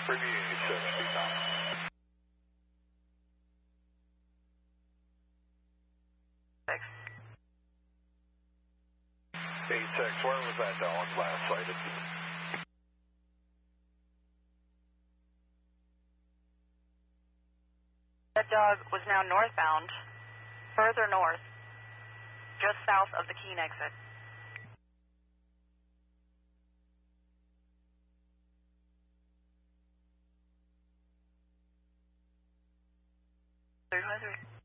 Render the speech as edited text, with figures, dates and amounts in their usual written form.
Abbreviate 70 knots. ATEX, where was that dog last sighted? That dog was now northbound, further north, just south of the Keene exit. 300.